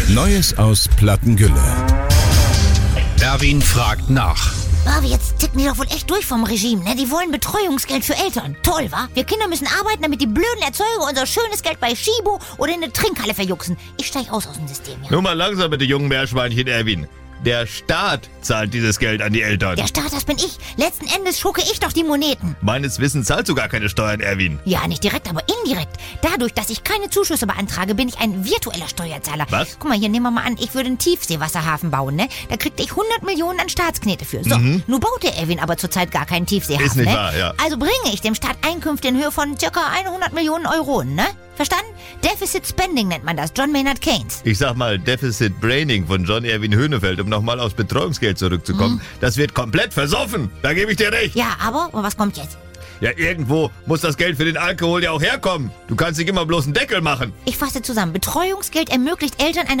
Neues aus Plattengülle. Erwin fragt nach. Aber jetzt ticken die doch wohl echt durch vom Regime, ne? Die wollen Betreuungsgeld für Eltern. Toll, wa? Wir Kinder müssen arbeiten, damit die blöden Erzeuger unser schönes Geld bei Schibo oder in eine Trinkhalle verjuxen. Ich steig aus dem System, ja. Nur mal langsam mit den jungen Meerschweinchen, Erwin. Der Staat zahlt dieses Geld an die Eltern. Der Staat, das bin ich. Letzten Endes schucke ich doch die Moneten. Meines Wissens zahlst du gar keine Steuern, Erwin. Ja, nicht direkt, aber indirekt. Dadurch, dass ich keine Zuschüsse beantrage, bin ich ein virtueller Steuerzahler. Was? Guck mal, hier nehmen wir mal an, ich würde einen Tiefseewasserhafen bauen, ne? Da kriegte ich 100 Millionen an Staatsknete für. So, nun baut der Erwin aber zurzeit gar keinen Tiefseehafen, Ist nicht ne? wahr, ja. Also bringe ich dem Staat Einkünfte in Höhe von ca. 100 Millionen Euro, ne? Verstanden? Deficit Spending nennt man das, John Maynard Keynes. Ich sag mal, Deficit Braining von John Erwin Höhnefeld, um nochmal aufs Betreuungsgeld zurückzukommen. Das wird komplett versoffen. Da gebe ich dir recht. Ja, aber, und was kommt jetzt? Ja, irgendwo muss das Geld für den Alkohol ja auch herkommen. Du kannst nicht immer bloß einen Deckel machen. Ich fasse zusammen. Betreuungsgeld ermöglicht Eltern eine